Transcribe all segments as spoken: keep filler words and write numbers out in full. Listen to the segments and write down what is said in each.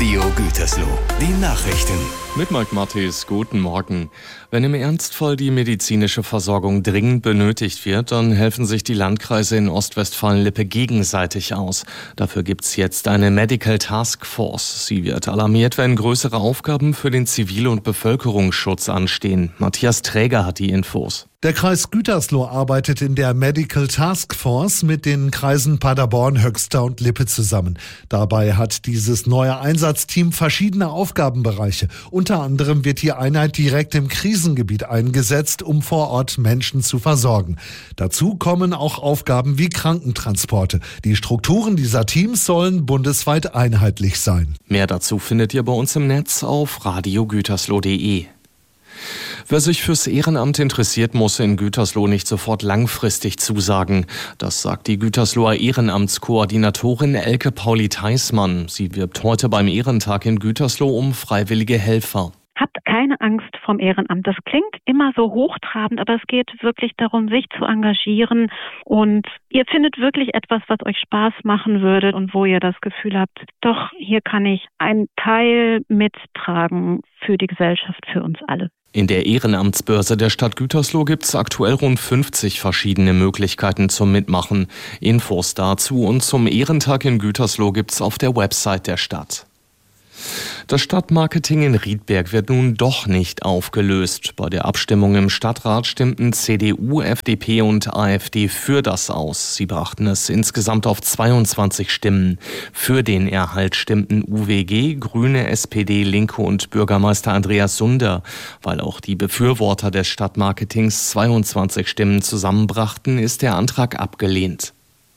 Radio Gütersloh, die Nachrichten. Mit Mike Matthes, guten Morgen. Wenn im Ernstfall die medizinische Versorgung dringend benötigt wird, dann helfen sich die Landkreise in Ostwestfalen-Lippe gegenseitig aus. Dafür gibt's jetzt eine Medical Task Force. Sie wird alarmiert, wenn größere Aufgaben für den Zivil- und Bevölkerungsschutz anstehen. Matthias Träger hat die Infos. Der Kreis Gütersloh arbeitet in der Medical Task Force mit den Kreisen Paderborn, Höxter und Lippe zusammen. Dabei hat dieses neue Einsatzteam verschiedene Aufgabenbereiche. Unter anderem wird die Einheit direkt im Krisengebiet eingesetzt, um vor Ort Menschen zu versorgen. Dazu kommen auch Aufgaben wie Krankentransporte. Die Strukturen dieser Teams sollen bundesweit einheitlich sein. Mehr dazu findet ihr bei uns im Netz auf radio gütersloh punkt de. Wer sich fürs Ehrenamt interessiert, muss in Gütersloh nicht sofort langfristig zusagen. Das sagt die Gütersloher Ehrenamtskoordinatorin Elke Pauli-Theismann. Sie wirbt heute beim Ehrentag in Gütersloh um freiwillige Helfer. Habt keine Angst vom Ehrenamt. Das klingt immer so hochtrabend, aber es geht wirklich darum, sich zu engagieren. Und ihr findet wirklich etwas, was euch Spaß machen würde und wo ihr das Gefühl habt, doch, hier kann ich einen Teil mittragen für die Gesellschaft, für uns alle. In der Ehrenamtsbörse der Stadt Gütersloh gibt es aktuell rund fünfzig verschiedene Möglichkeiten zum Mitmachen. Infos dazu und zum Ehrentag in Gütersloh gibt es auf der Website der Stadt. Das Stadtmarketing in Riedberg wird nun doch nicht aufgelöst. Bei der Abstimmung im Stadtrat stimmten C D U, F D P und AfD für das aus. Sie brachten es insgesamt auf zweiundzwanzig Stimmen. Für den Erhalt stimmten U W G, Grüne, S P D, Linke und Bürgermeister Andreas Sunder. Weil auch die Befürworter des Stadtmarketings zweiundzwanzig Stimmen zusammenbrachten, ist der Antrag abgelehnt.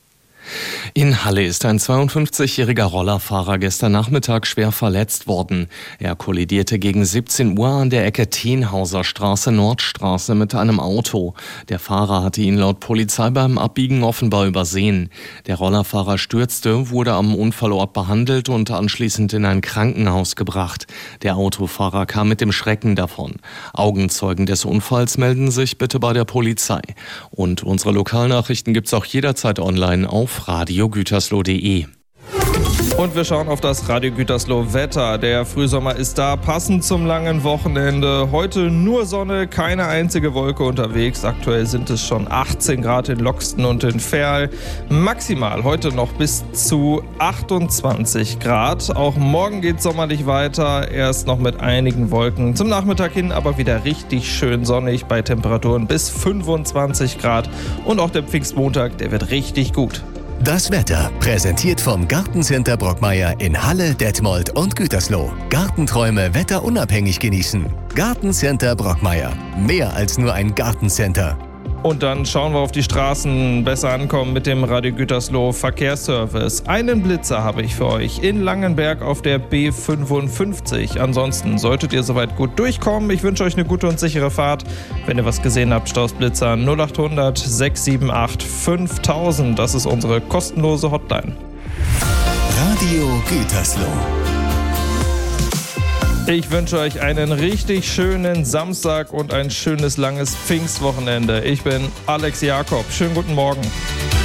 In Halle ist ein zweiundfünfzigjähriger Rollerfahrer gestern Nachmittag schwer verletzt worden. Er kollidierte gegen siebzehn Uhr an der Ecke Tenhauser Straße Nordstraße mit einem Auto. Der Fahrer hatte ihn laut Polizei beim Abbiegen offenbar übersehen. Der Rollerfahrer stürzte, wurde am Unfallort behandelt und anschließend in ein Krankenhaus gebracht. Der Autofahrer kam mit dem Schrecken davon. Augenzeugen des Unfalls melden sich bitte bei der Polizei. Und unsere Lokalnachrichten gibt's auch jederzeit online auf radio gütersloh punkt de. Und wir schauen auf das Radio Gütersloh Wetter. Der Frühsommer ist da, passend zum langen Wochenende. Heute nur Sonne, keine einzige Wolke unterwegs. Aktuell sind es schon achtzehn Grad in Loxten und in Verl. Maximal heute noch bis zu achtundzwanzig Grad. Auch morgen geht es sommerlich weiter, erst noch mit einigen Wolken. Zum Nachmittag hin aber wieder richtig schön sonnig bei Temperaturen bis fünfundzwanzig Grad. Und auch der Pfingstmontag, der wird richtig gut. Das Wetter präsentiert vom Gartencenter Brockmeier in Halle, Detmold und Gütersloh. Gartenträume wetterunabhängig genießen. Gartencenter Brockmeier. Mehr als nur ein Gartencenter. Und dann schauen wir auf die Straßen, besser ankommen mit dem Radio Gütersloh Verkehrsservice. Einen Blitzer habe ich für euch in Langenberg auf der B fünfundfünfzig. Ansonsten solltet ihr soweit gut durchkommen. Ich wünsche euch eine gute und sichere Fahrt. Wenn ihr was gesehen habt, Stausblitzer null achthundert sechs sieben acht fünftausend. Das ist unsere kostenlose Hotline. Radio Gütersloh. Ich wünsche euch einen richtig schönen Samstag und ein schönes langes Pfingstwochenende. Ich bin Alex Jakob. Schönen guten Morgen.